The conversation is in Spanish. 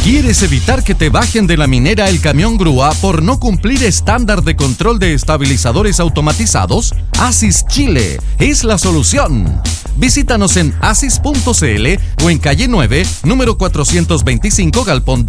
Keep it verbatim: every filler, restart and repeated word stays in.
¿Quieres evitar que te bajen de la minera el camión grúa por no cumplir estándar de control de estabilizadores automatizados? Asis Chile es la solución. Visítanos en asis punto c l o en calle nueve, número cuatrocientos veinticinco, Galpón